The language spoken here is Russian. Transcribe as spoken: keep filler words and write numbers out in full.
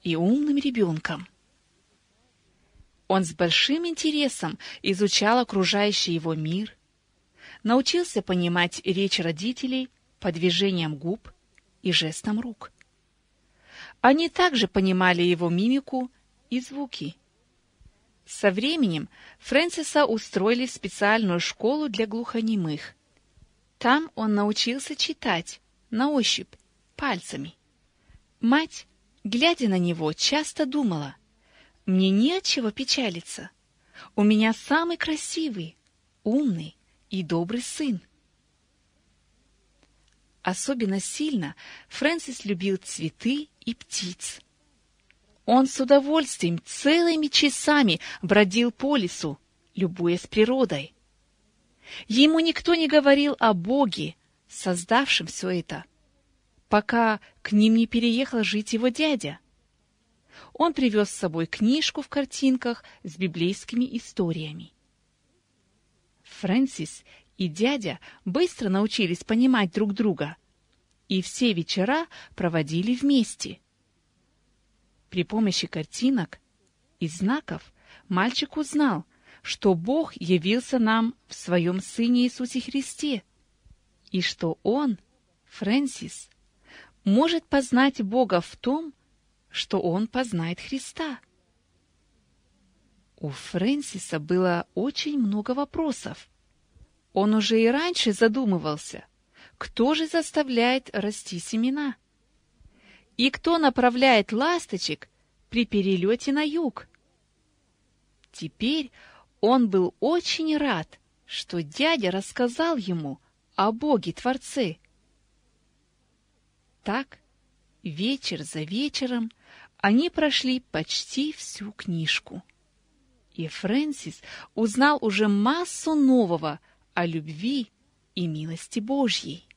и умным ребенком. Он с большим интересом изучал окружающий его мир, научился понимать речь родителей по движениям губ и жестам рук. Они также понимали его мимику и звуки. Со временем Фрэнсиса устроили в специальную школу для глухонемых. Там он научился читать на ощупь, пальцами. Мать, глядя на него, часто думала: «Мне не от чего печалиться. У меня самый красивый, умный и добрый сын». Особенно сильно Фрэнсис любил цветы и птиц. Он с удовольствием целыми часами бродил по лесу, любуясь природой. Ему никто не говорил о Боге, создавшем все это, пока к ним не переехал жить его дядя. Он привез с собой книжку в картинках с библейскими историями. Фрэнсис и дядя быстро научились понимать друг друга, и все вечера проводили вместе. При помощи картинок и знаков мальчик узнал, что Бог явился нам в своем Сыне Иисусе Христе, и что он, Фрэнсис, может познать Бога в том, что он познает Христа. У Фрэнсиса было очень много вопросов. Он уже и раньше задумывался, кто же заставляет расти семена? И кто направляет ласточек при перелете на юг? Теперь он был очень рад, что дядя рассказал ему о Боге-Творце. Так, вечер за вечером они прошли почти всю книжку. И Фрэнсис узнал уже массу нового о любви и милости Божьей.